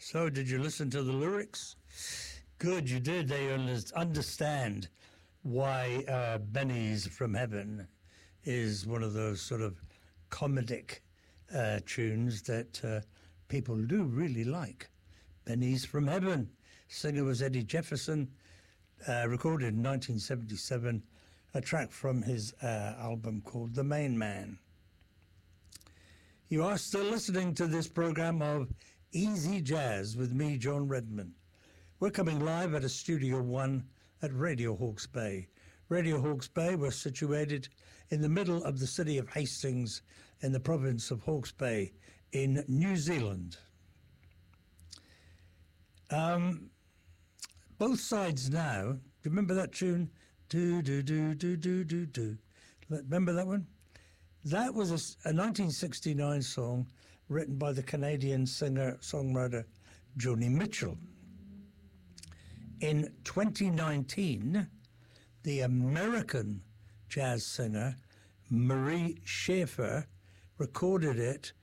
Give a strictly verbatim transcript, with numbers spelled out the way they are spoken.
So, did you listen to the lyrics? Good, you did. They understand why uh, Benny's from Heaven is one of those sort of comedic uh, tunes that uh, people do really like. Benny's from Heaven. Singer was Eddie Jefferson, uh, recorded in nineteen seventy-seven, a track from his uh, album called The Main Man. You are still listening to this program of Easy Jazz with me, John Redman. We're coming live at a Studio One at Radio Hawke's Bay. Radio Hawke's Bay, we're situated in the middle of the city of Hastings in the province of Hawke's Bay in New Zealand. Um, both sides now. Do you remember that tune? Do, do, do, do, do, do, do. Remember that one? That was a, a nineteen sixty-nine song written by the Canadian singer-songwriter Joni Mitchell. In twenty nineteen, the American jazz singer Marie Schaefer recorded it